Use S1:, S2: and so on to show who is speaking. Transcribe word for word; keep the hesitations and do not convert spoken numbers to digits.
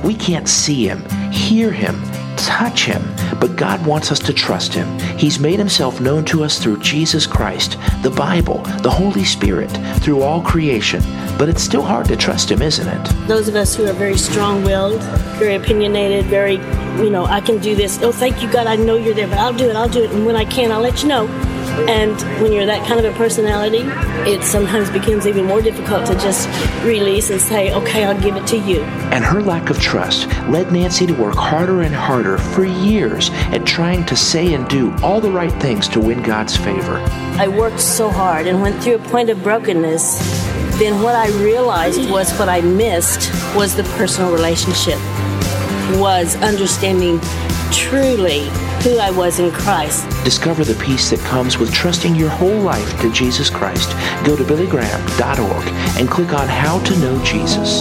S1: We can't see him, hear him, touch him, but God wants us to trust him. He's made himself known to us through Jesus Christ, the Bible, the Holy Spirit, through all creation. But it's still hard to trust him, isn't it?
S2: Those of us who are very strong-willed, very opinionated, very, you know, I can do this. Oh, thank you, God, I know you're there, but I'll do it, I'll do it. And when I can, I'll let you know. And when you're that kind of a personality, it sometimes becomes even more difficult to just release and say, okay, I'll give it to you.
S1: And her lack of trust led Nancy to work harder and harder for years at trying to say and do all the right things to win God's favor.
S2: I worked so hard and went through a point of brokenness. Then what I realized was what I missed was the personal relationship, was understanding truly who I was in Christ.
S1: Discover the peace that comes with trusting your whole life to Jesus Christ. Go to billy graham dot org and click on How to Know Jesus.